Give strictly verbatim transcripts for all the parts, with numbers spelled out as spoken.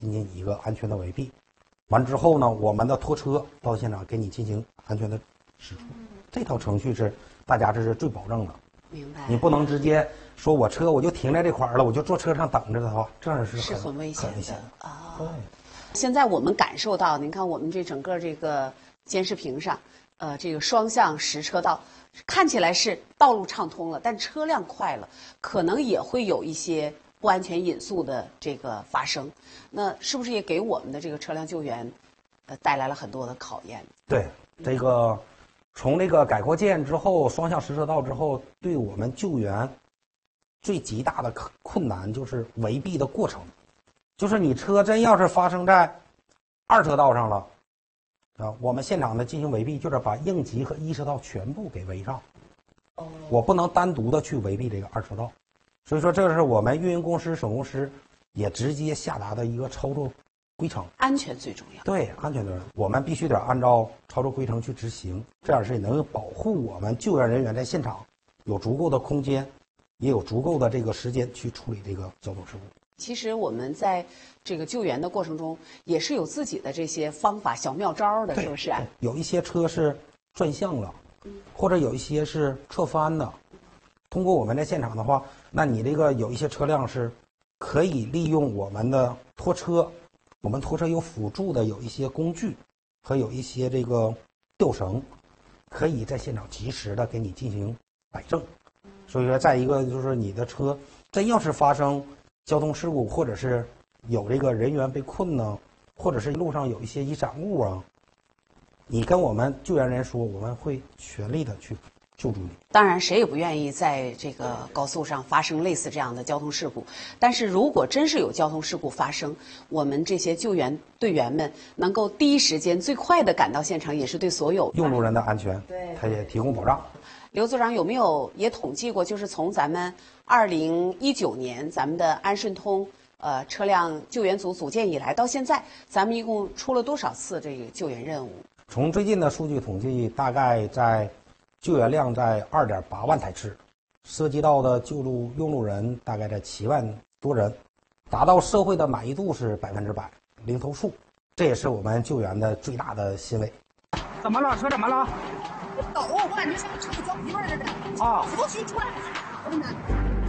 进行一个安全的围蔽。完之后呢，我们的拖车到现场给你进行安全的驶出。这套程序是大家这是最保证的。 明白。 你不能直接说我车我就停在这块儿了，我就坐车上等着的话，这样是是很很危险的啊。对。 现在我们感受到，您看我们这整个这个监视屏上，呃，这个双向实车道看起来是道路畅通了，但车辆快了，可能也会有一些不安全隐速的这个发生。那是不是也给我们的这个车辆救援，呃，带来了很多的考验？ 对，这个从这个改国建之后，双向实车道之后，对我们救援最极大的困难就是围蔽的过程。就是你车真要是发生在二车道上了，啊，我们现场呢进行围蔽，就是把应急和一车道全部给围上。哦，我不能单独的去围蔽这个二车道，所以说这是我们运营公司、省公司也直接下达的一个操作规程。 安全最重要。 对，安全的，我们必须得按照操作规程去执行，这样是能保护我们救援人员在现场有足够的空间，也有足够的这个时间去处理这个交通事故。 其实我们在这个救援的过程中，也是有自己的这些方法、小妙招的，是不是？ 有一些车是转向了，或者有一些是侧翻的。通过我们在现场的话，那你这个有一些车辆是可以利用我们的拖车，我们拖车有辅助的有一些工具和有一些这个吊绳，可以在现场及时的给你进行摆正。所以说，再一个就是你的车真要是发生交通事故，或者是有这个人员被困呢，或者是路上有一些遗产物啊，你跟我们救援人说，我们会全力的去救助你。 当然，谁也不愿意在这个高速上发生类似这样的交通事故。但是如果真是有交通事故发生，我们这些救援队员们能够第一时间、最快的赶到现场，也是对所有用路人的安全， 对， 他也提供保障。 刘组长有没有也统计过，就是从咱们二零一九年咱们的安顺通呃车辆救援组组建以来到现在，咱们一共出了多少次这个救援任务？ 从最近的数据统计，大概在救援量在二点八万台次，涉及到的救助用路人大概在七万多人，达到社会的满意度是百分之百，零投诉，这也是我们救援的最大的欣慰。 怎么了？车怎么了？ 抖，我感觉像车里装皮味似的。 啊！ 扶起出来，我跟你讲，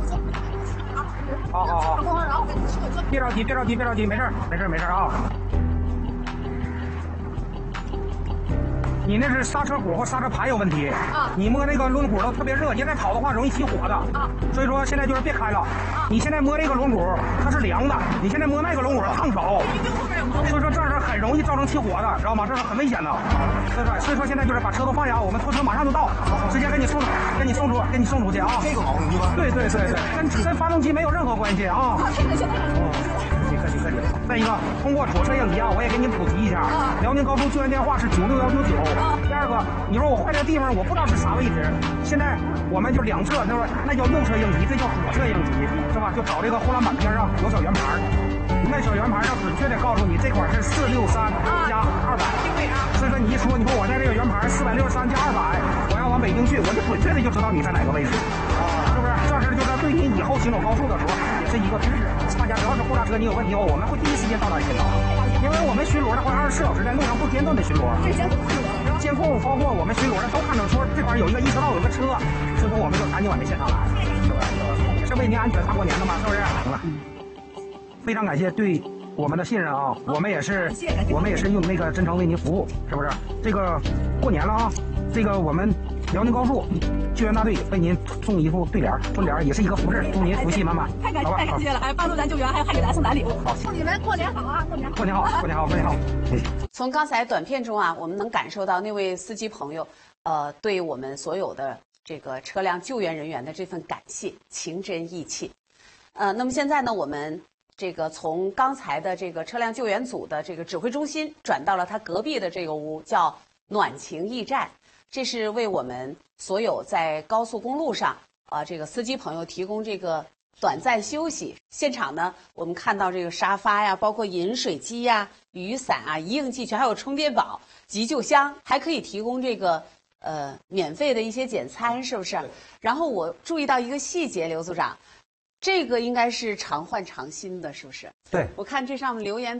好好好， 然后我跟你说， 别着急，别着急，别着急，没事儿，没事儿，没事儿啊。你那是刹车鼓或刹车盘有问题啊！你摸那个轮毂都特别热，你再跑的话容易起火的啊！所以说现在就是别开了。你现在摸这个轮毂它是凉的，你现在摸那个轮毂烫手，所以说这是很容易造成起火的，知道吗？这是很危险的，对不对？所以说现在就是把车都放下，我们拖车马上就到，直接给你送，给你送出，给你送出去啊！这个好，对对对对，跟跟发动机没有任何关系啊！你客气客气。再一个，通过左侧应急啊，我也给您普及一下，辽宁高速救援电话是九六幺九九。第二个，你说我坏这地方我不知道是啥位置，现在我们就两侧，就是那叫右侧应急，这叫左侧应急，是吧？就找这个护栏板边上有小圆盘，那小圆盘要准确的告诉你这块是四六三加二百。所以说你一说，你说我在这个圆盘四百六十三加二百，我要往北京去，我就准确的就知道你在哪个位置，是不是？这是就是对你以后行走高速的时候也是一个提示。大家只要是货拉车，你有问题后，我们会第一时间到达现场，因为我们巡逻的话，二十四小时在路上不间断的巡逻。监控包括我们巡逻的都看到说这块有一个一车道有个车，所以说我们就赶紧往这现场来，是不是？也是为您安全大过年的嘛，是不是？行了，非常感谢对我们的信任啊，我们也是我们也是用那个真诚为您服务，是不是？这个过年了啊，这个我们辽宁高速救援大队为您送一副对联春联，也是一个福字，祝您福气满满。 太感谢太感谢了，还帮助咱救援，还还给咱送咱礼物。 好， 祝你们过年好啊，过年好， 过年好，过年好，过年好。 从刚才短片中啊，我们能感受到那位司机朋友，呃，对我们所有的这个车辆救援人员的这份感谢，情真意切。呃，那么现在呢，我们这个从刚才的这个车辆救援组的这个指挥中心转到了他隔壁的这个屋，叫暖情驿站，这是为我们所有在高速公路上啊、呃、这个司机朋友提供这个短暂休息。现场呢，我们看到这个沙发呀，包括饮水机呀、雨伞啊、一应俱全，还有充电宝、急救箱，还可以提供这个呃免费的一些简餐，是不是？然后我注意到一个细节，刘组长，这个应该是常换常新的，是不是？ 对， 我看这上面留言。